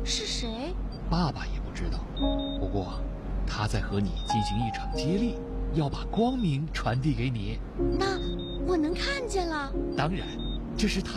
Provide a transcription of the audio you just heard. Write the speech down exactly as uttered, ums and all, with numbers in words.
是谁？ 爸爸也不知道，不过他在和你进行一场接力，要把光明传递给你。 那我能看见了？ 当然，这是他